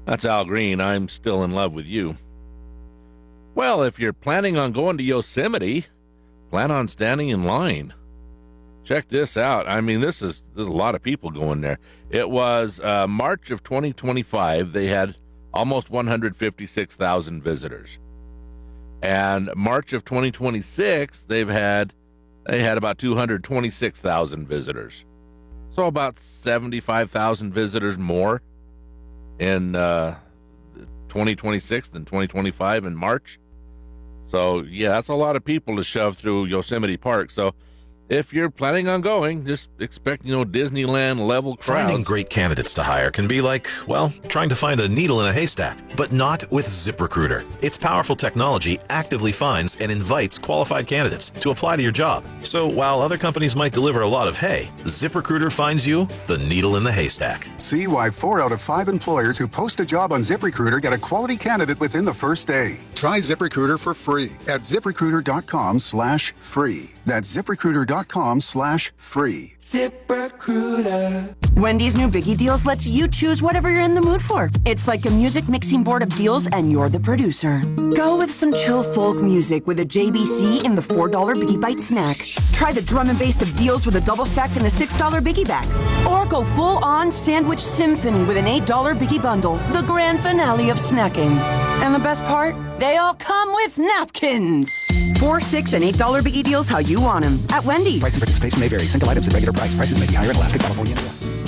That's Al Green. I'm still in love with you. Well, if you're planning on going to Yosemite, plan on standing in line. Check this out. I mean, there's a lot of people going there. It was March of 2025. They had almost 156,000 visitors. And March of 2026, they had about 226,000 visitors. So about 75,000 visitors more in 2026 than 2025 in March. So, yeah, that's a lot of people to shove through Yosemite Park. So if you're planning on going, just expect, Disneyland level crowds. Finding great candidates to hire can be like, well, trying to find a needle in a haystack, but not with ZipRecruiter. Its powerful technology actively finds and invites qualified candidates to apply to your job. So while other companies might deliver a lot of hay, ZipRecruiter finds you the needle in the haystack. See why 4 out of 5 employers who post a job on ZipRecruiter get a quality candidate within the first day. Try ZipRecruiter for free at ZipRecruiter.com/free. That's ZipRecruiter.com/free. ZipRecruiter. Wendy's new Biggie Deals lets you choose whatever you're in the mood for. It's like a music mixing board of deals, and you're the producer. Go with some chill folk music with a JBC in the $4 Biggie Bite snack. Try the drum and bass of deals with a double stack in the $6 Biggie Bag. Or go full-on sandwich symphony with an $8 Biggie Bundle, the grand finale of snacking. And the best part? They all come with napkins. $4, $6, and $8 Biggie Deals how you want them at Wendy's. Price and participation may vary. Single items at regular price. Prices may be higher in Alaska, California, and Hawaii.